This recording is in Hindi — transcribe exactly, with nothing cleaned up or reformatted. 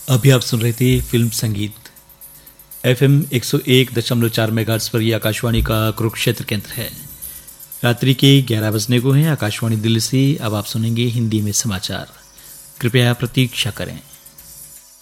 अभी आप सुन रहे थे फिल्म संगीत। एफएम एक सौ एक दशमलव चार मेगाहर्ट्ज पर यह आकाशवाणी का कुरुक्षेत्र केंद्र है। रात्रि के ग्यारह बजने को है। आकाशवाणी दिल्ली से अब आप सुनेंगे हिंदी में समाचार। कृपया प्रतीक्षा करें।